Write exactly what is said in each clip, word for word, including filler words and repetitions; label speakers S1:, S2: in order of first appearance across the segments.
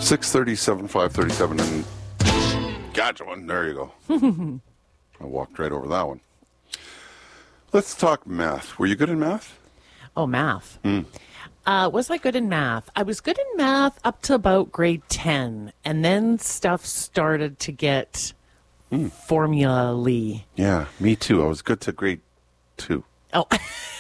S1: six thirty-seven, five thirty-seven, and gotcha one. There you go. I walked right over that one. Let's talk math. Were you good in math?
S2: Oh, math.
S1: Mm.
S2: Uh, was I good in math? I was good in math up to about grade ten, and then stuff started to get mm. formula-y.
S1: Yeah, me too. I was good to grade two.
S2: Oh.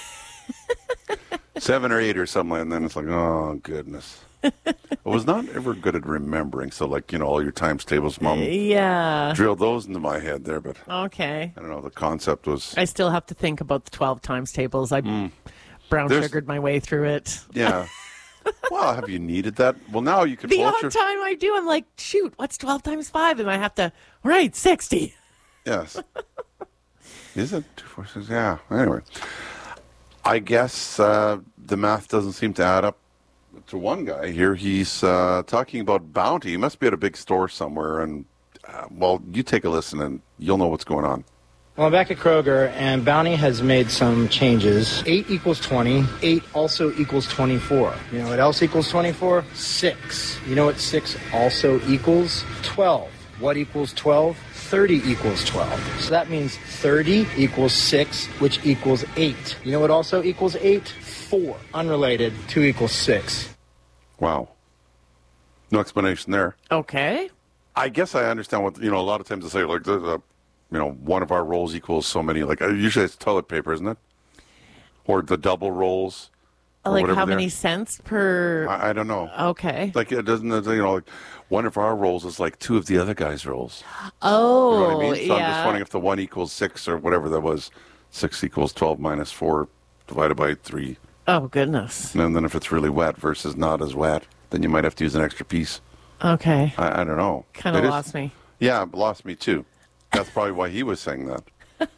S1: Seven or eight or something, and then it's like, oh, goodness. I was not ever good at remembering, so like, you know, all your times tables, Mom
S2: yeah.
S1: drilled those into my head there, but
S2: okay.
S1: I don't know, the concept was...
S2: I still have to think about the twelve times tables. I mm. brown There's... sugared my way through it.
S1: Yeah. Well, have you needed that? Well, now you can...
S2: The odd
S1: your...
S2: time I do, I'm like, shoot, what's twelve times five? And I have to, right, sixty.
S1: Yes. Is it? Two, four, six, yeah. Anyway. I guess uh, the math doesn't seem to add up to one guy here. He's uh, talking about Bounty. He must be at a big store somewhere. And, uh, well, you take a listen and you'll know what's going on.
S3: Well, I'm back at Kroger, and Bounty has made some changes. eight equals twenty. eight also equals twenty-four. You know what else equals twenty-four? six. You know what six also equals? twelve. What equals twelve? thirty equals twelve. So that means thirty equals six, which equals eight. You know what also equals eight? four. Unrelated. two equals six.
S1: Wow. No explanation there.
S2: Okay.
S1: I guess I understand what, you know, a lot of times they say, like, the, the, you know, one of our rolls equals so many. Like, usually it's toilet paper, isn't it? Or the double rolls.
S2: Like how many cents per...
S1: I, I don't know.
S2: Okay.
S1: Like, it doesn't, you know, like one of our rolls is like two of the other guys' rolls.
S2: Oh,
S1: you know what I mean? So
S2: yeah.
S1: I'm just wondering if the one equals six or whatever that was. Six equals twelve minus four divided by three.
S2: Oh, goodness.
S1: And then if it's really wet versus not as wet, then you might have to use an extra piece.
S2: Okay.
S1: I, I don't know.
S2: Kind of lost me.
S1: Yeah, it lost me too. That's probably why he was saying that.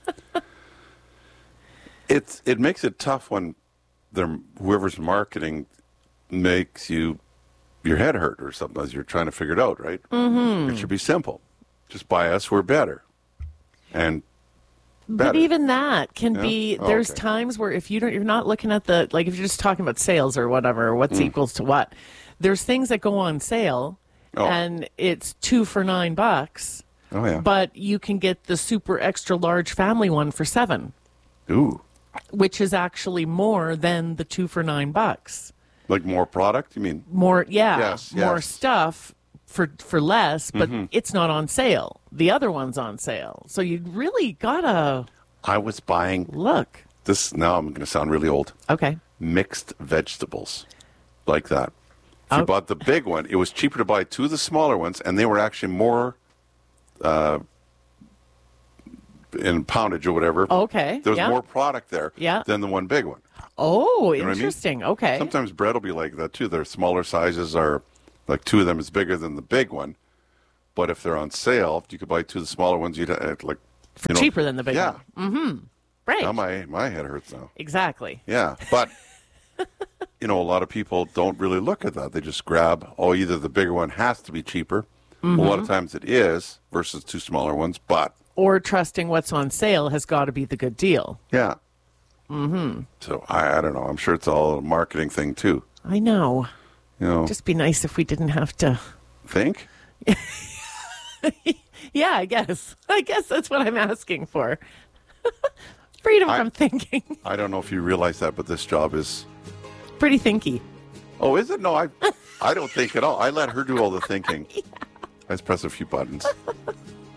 S1: It's It makes it tough when they're, whoever's marketing makes you your head hurt or something as you're trying to figure it out, right?
S2: Mm-hmm.
S1: It should be simple. Just buy us, we're better. And better.
S2: But even that can yeah? be,
S1: oh,
S2: there's
S1: okay.
S2: times where if you don't, you're not looking at the, like if you're just talking about sales or whatever, what's mm. equals to what, there's things that go on sale oh. and it's two for nine bucks.
S1: Oh, yeah.
S2: But you can get the super extra large family one for seven.
S1: Ooh.
S2: Which is actually more than the two for nine bucks.
S1: Like more product, you mean?
S2: More, yeah.
S1: Yes,
S2: more
S1: yes.
S2: stuff for for less, but
S1: mm-hmm.
S2: it's not on sale. The other one's on sale. So you really gotta
S1: I was buying
S2: look.
S1: This now I'm gonna sound really old.
S2: Okay.
S1: Mixed vegetables. Like that. If you
S2: oh.
S1: bought the big one, it was cheaper to buy two of the smaller ones, and they were actually more uh in poundage or whatever.
S2: Okay.
S1: There was
S2: yeah.
S1: more product there
S2: yeah.
S1: than the one big one.
S2: Oh,
S1: you know
S2: interesting.
S1: I mean?
S2: Okay.
S1: Sometimes bread will be like that too. Their smaller sizes are like two of them is bigger than the big one. But if they're on sale, you could buy two of the smaller ones. You'd uh, like
S2: for
S1: you know,
S2: cheaper than the big
S1: yeah.
S2: one. Mm-hmm. Right.
S1: Now my my head hurts now.
S2: Exactly.
S1: Yeah, but you know, a lot of people don't really look at that. They just grab, oh, either the bigger one has to be cheaper. Mm-hmm. A lot of times it is versus two smaller ones, but
S2: or trusting what's on sale has got to be the good deal.
S1: Yeah.
S2: Mm-hmm.
S1: So I, I don't know. I'm sure it's all a marketing thing too.
S2: I know.
S1: You know.
S2: Just be nice if we didn't have to
S1: think.
S2: Yeah, I guess. I guess that's what I'm asking for. Freedom
S1: I,
S2: from thinking.
S1: I don't know if you realize that, but this job is
S2: pretty thinky.
S1: Oh, is it? No, I I don't think at all. I let her do all the thinking. Yeah. I just press a few buttons.